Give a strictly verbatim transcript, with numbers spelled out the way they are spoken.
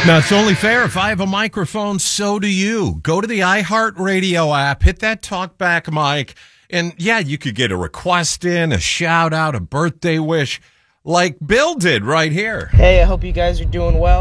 Now, it's only fair. If I have a microphone, so do you. Go to the iHeartRadio app, hit that talkback mic, and yeah, you could get a request in, a shout out, a birthday wish, like Bill did right here. Hey, I hope you guys are doing well.